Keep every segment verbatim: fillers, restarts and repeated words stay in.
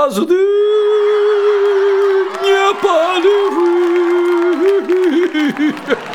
звезды не полевые.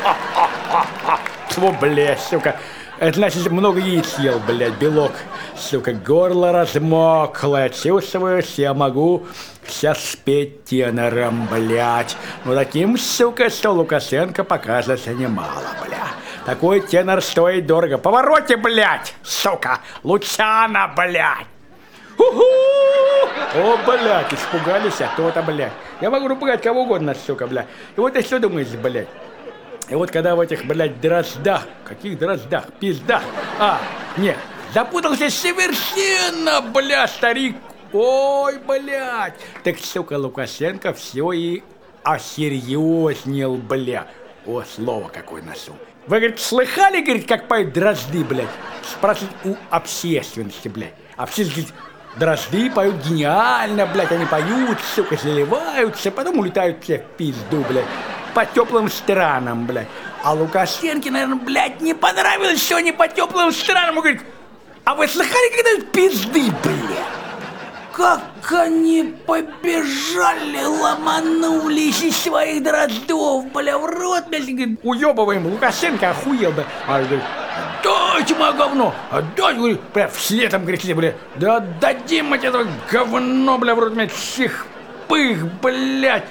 Тьфу, блядь, сука. Это значит, много яиц съел, блядь, белок. Сука, горло размокло. Чувствуешь, я могу сейчас спеть тенором, блядь. Ну, таким, сука, что Лукашенко покажется немало, бля. Такой тенор стоит дорого. Повороте, блядь, сука. Лучана, блядь. У-ху! О, блядь, испугались, а то-то, блядь. Я могу напугать кого угодно, сука, блядь. И вот ты что думаешь, блядь? И вот когда в этих, блядь, дроздах, каких дроздах, пиздах, а, нет, запутался совершенно, бля, старик, ой, блядь. Так, сука, Лукашенко все и осерьезнел, бля. О, слово какое носу. Вы, говорит, слыхали, говорит, как поют дрозды, блядь? Спрашивают у общественности, блядь. Общественность говорит, дрозды поют гениально, блядь, они поют, сука, заливаются, потом улетают все в пизду, блядь. По теплым странам, блядь. А Лукашенко, наверное, блядь, не понравилось, что они по теплым странам. Он говорит, а вы слыхали когда-нибудь пизды, блядь? Как они побежали, ломанулись из своих дроздов, бля, в рот, блядь. Говорит, уебываем, Лукашенко охуел, бля. А он говорит, отдайте мое говно, отдайте, говорит, бля, вслед там, говорит, бля, да отдадим мы это говно, бля, в рот, блядь, всех пых, блядь.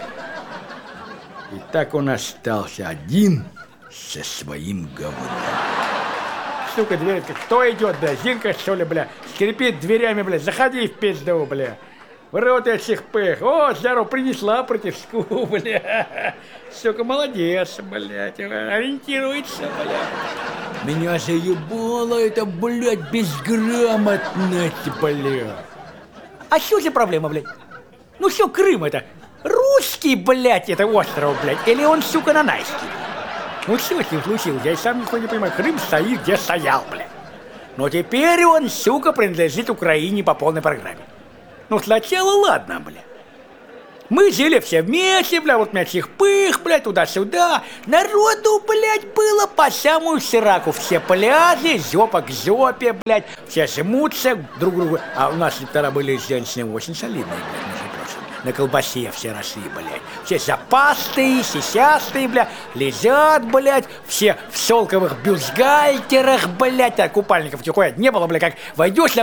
И так он остался один со своим говном. Сука, дверь, кто идет, бля, Зинка, что ли, бля, скрипит дверями, бля, заходи в пизду, бля. В рот этих пых. О, здорово, принесла противску, бля. Сука, молодец, блядь, ориентируется, бля. Меня заебало это, блядь, безграмотность, бля. А что за проблема, блядь? Ну что Крым это? Русский, блядь, это остров, блядь, или он, сука, нанайский? Ну что с ним случилось? Я и сам нихуя не понимаю. Крым стоит, где стоял, блядь. Но теперь он, сука, принадлежит Украине по полной программе. Ну сначала ладно, блядь. Мы жили все вместе, бля, вот, блядь, всех пых, блядь, туда-сюда. Народу, блядь, было по самую сираку. Все пляжи, жопа к жопе, блядь. Все жмутся друг к другу. А у нас тогда были женщины очень солидные, блядь, между прочим. На колбасе все росли, блядь. Все запастые, сисястые, блядь. Лежат, блядь. Все в шелковых бюстгальтерах, блядь. А купальников нихуя не было, блядь. Как войдешь